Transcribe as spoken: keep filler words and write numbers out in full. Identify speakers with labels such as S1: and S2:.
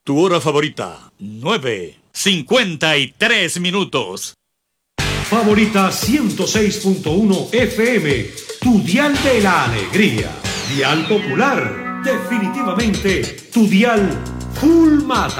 S1: Tu hora favorita, nueve cincuenta y tres minutos.
S2: Favorita ciento seis punto uno F M, tu dial de la alegría. Dial popular, definitivamente tu dial full mata.